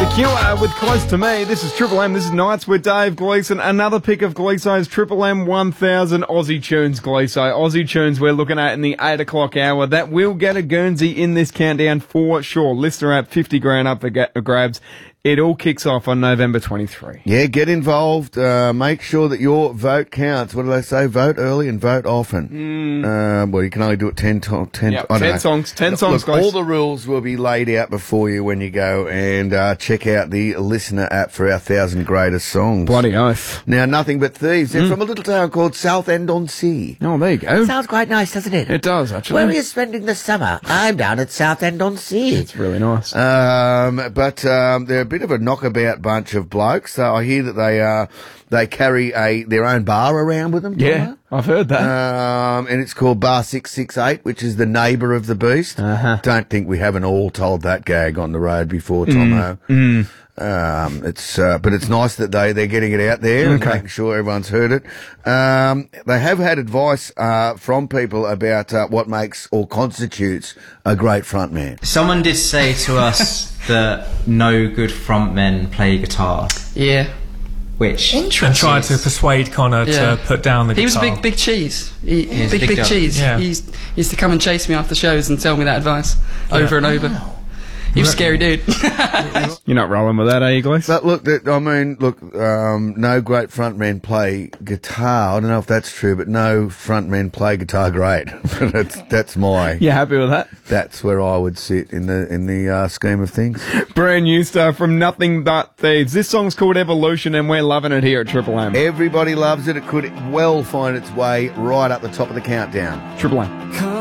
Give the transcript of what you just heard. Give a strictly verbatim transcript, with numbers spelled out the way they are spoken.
The Cure with Close to Me. This is Triple M. This is Nights with Dave Gleeson. Another pick of Gleeso's Triple M one thousand Aussie Tunes, Gleeso. Aussie Tunes we're looking at in the eight o'clock hour. That will get a Guernsey in this countdown for sure. Lister at fifty grand up for ga- grabs. It all kicks off on November twenty-third. Yeah, get involved. Uh, make sure that your vote counts. What do they say? Vote early and vote often. Mm. Uh, well, you can only do it ten times. Ten, Yep, I don't ten know. songs. Ten Look, songs, look, guys. all the rules will be laid out before you when you go and uh, check out the listener app for our thousand greatest songs. Bloody oath. Now, Nothing But Thieves. They're from a little town called Southend-on-Sea. Oh, there you go. Sounds quite nice, doesn't it? It does, actually. Where are you spending the summer? I'm down at Southend-on-Sea. It's really nice. Um, but um, they're a bit of a knockabout bunch of blokes. So I hear that they uh, they carry a their own bar around with them. Yeah, Tomo. I've heard that. Um, and it's called Bar six six eight, which is the neighbour of the beast. Uh-huh. Don't think we haven't all told that gag on the road before, Tomo. Mm. Um, it's uh, but it's nice that they they're getting it out there and Okay. making sure everyone's heard it. Um, they have had advice uh, from people about uh, what makes or constitutes a great frontman. Someone did say to us that no good frontmen play guitar, Yeah. which And tried to persuade Connor Yeah. to put down the He was a guitar. big, big cheese. He, He's big, big big guy. cheese. Yeah. He's, he used to come and chase me after shows and tell me that advice over and over. He was a scary dude. You're not rolling with that, are you, Glees? But look, that, I mean, look, um, no great frontmen play guitar. I don't know if that's true, but no frontmen play guitar great. that's that's my. You happy with that? That's where I would sit in the in the uh, scheme of things. Brand new stuff from Nothing But Thieves. This song's called Evolution, and we're loving it here at Triple M. Everybody loves it. It could well find its way right up the top of the countdown. Triple M.